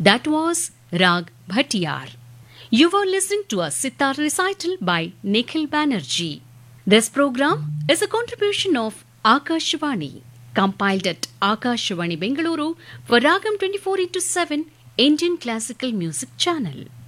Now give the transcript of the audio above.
That was Rag Bhattiyar. You were listening to a sitar recital by Nikhil Banerjee. This program is a contribution of Akashvani, compiled at Akashvani Bengaluru for Ragam 24/7 Indian Classical Music Channel.